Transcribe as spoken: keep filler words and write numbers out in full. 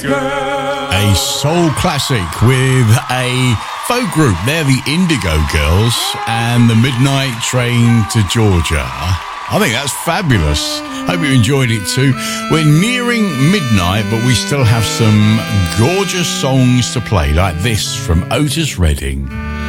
A soul classic with a folk group. They're the Indigo Girls and the Midnight Train to Georgia. I think that's fabulous. Hope you enjoyed it too. We're nearing midnight, but we still have some gorgeous songs to play, like this from Otis Redding.